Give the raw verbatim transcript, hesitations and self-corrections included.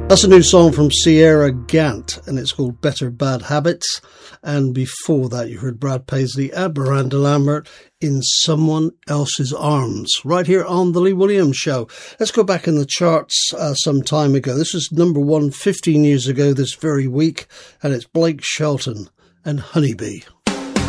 That's a new song from Sierra Gant, and it's called Better Bad Habits. And before that, you heard Brad Paisley and Miranda Lambert in Someone Else's Arms, right here on The Lee Williams Show. Let's go back in the charts uh, some time ago. This was number one fifteen years ago this very week, and it's Blake Shelton and Honeybee.